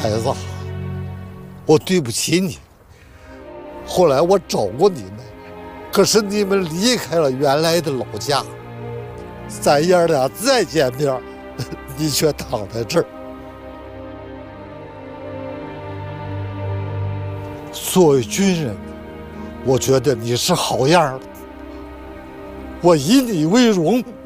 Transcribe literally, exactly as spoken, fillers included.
孩子，我对不起你。后来我找过你们，可是你们离开了原来的老家，咱爷俩再见面，你却躺在这儿。作为军人，我觉得你是好样的，我以你为荣。